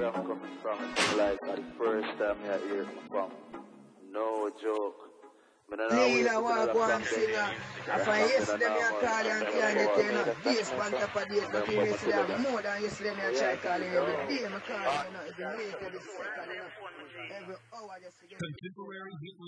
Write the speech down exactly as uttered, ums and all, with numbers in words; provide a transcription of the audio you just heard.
I'm coming from. It's like uh, the first time I hear it from. No joke. I don't know Hey, where I to walk another one song then. singer. I That find song then yesterday me a normal. call you and Remember can't get before you, I you know. made a Days statement, pan sir? top of days, but Remember even my yesterday together. I'm more than yesterday me a try Yeah, calling yo. every day. Me calling you, you know, every minute, every second, you know. Every hour just to get Contemporary hit